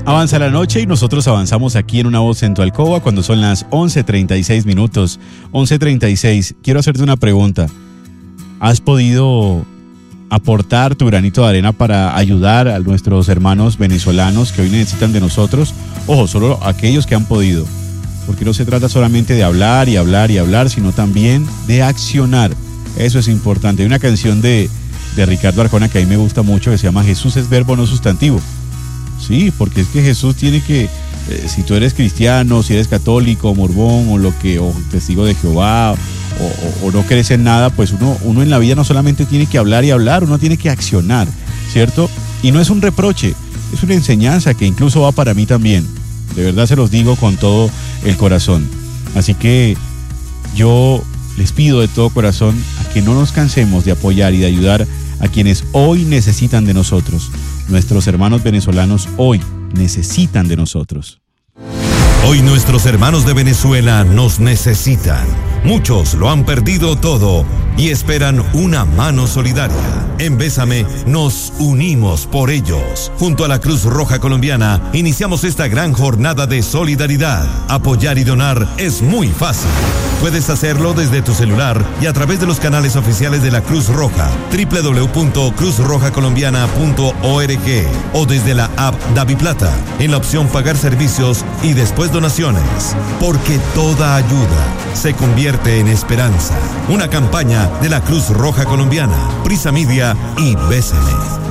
Avanza la noche y nosotros avanzamos aquí en Una Voz en tu alcoba cuando son las 11:36 minutos. 11:36. Quiero hacerte una pregunta. ¿Has podido aportar tu granito de arena para ayudar a nuestros hermanos venezolanos que hoy necesitan de nosotros? Ojo, solo aquellos que han podido. Porque no se trata solamente de hablar y hablar y hablar, sino también de accionar. Eso es importante. Hay una canción de Ricardo Arjona que a mí me gusta mucho que se llama Jesús es verbo no sustantivo. Sí, porque es que Jesús tiene que, si tú eres cristiano, si eres católico, mormón o testigo de Jehová o no crees en nada, pues uno en la vida no solamente tiene que hablar y hablar, uno tiene que accionar, ¿cierto? Y no es un reproche, es una enseñanza que incluso va para mí también. De verdad se los digo con todo el corazón. Así que yo les pido de todo corazón a que no nos cansemos de apoyar y de ayudar a quienes hoy necesitan de nosotros. Nuestros hermanos venezolanos hoy necesitan de nosotros. Hoy nuestros hermanos de Venezuela nos necesitan. Muchos lo han perdido todo y esperan una mano solidaria. En Bésame nos unimos por ellos. Junto a la Cruz Roja Colombiana iniciamos esta gran jornada de solidaridad. Apoyar y donar es muy fácil. Puedes hacerlo desde tu celular y a través de los canales oficiales de la Cruz Roja, www.cruzrojacolombiana.org o desde la app DaviPlata, en la opción Pagar servicios y después donaciones. Porque toda ayuda se convierte en esperanza. Una campaña de la Cruz Roja Colombiana, Prisa Media y Bésame.